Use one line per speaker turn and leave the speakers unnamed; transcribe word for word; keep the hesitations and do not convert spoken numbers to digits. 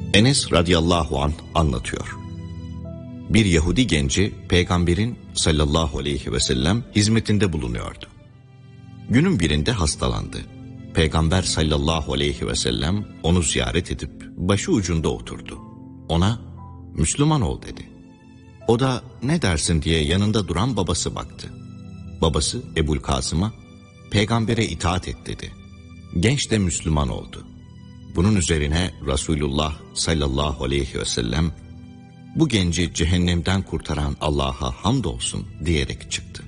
Enes radıyallahu anh anlatıyor. Bir Yahudi genci peygamberin sallallahu aleyhi ve sellem hizmetinde bulunuyordu. Günün birinde hastalandı. Peygamber sallallahu aleyhi ve sellem onu ziyaret edip başı ucunda oturdu. Ona Müslüman ol dedi. O da ne dersin diye yanında duran babası baktı. Babası Ebul Kasım'a peygambere itaat et dedi. Genç de Müslüman oldu. Bunun üzerine Resulullah sallallahu aleyhi ve sellem bu genci cehennemden kurtaran Allah'a hamdolsun diyerek çıktı.